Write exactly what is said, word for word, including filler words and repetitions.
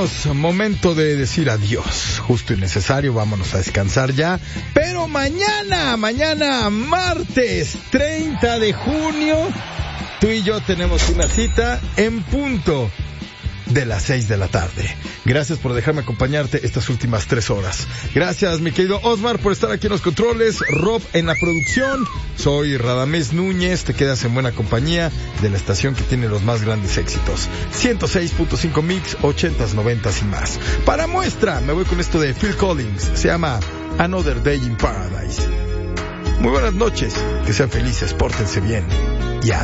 vámonos, momento de decir adiós, justo y necesario, vámonos a descansar ya, pero mañana, mañana martes treinta de junio, tú y yo tenemos una cita en punto de las seis de la tarde. Gracias por dejarme acompañarte estas últimas tres horas. Gracias, mi querido Osmar, por estar aquí en los controles, Rob en la producción. Soy Radamés Núñez, te quedas en buena compañía de la estación que tiene los más grandes éxitos. ciento seis punto cinco Mix, ochentas, noventas y más. Para muestra, me voy con esto de Phil Collins, se llama Another Day in Paradise. Muy buenas noches, que sean felices, pórtense bien. Ya.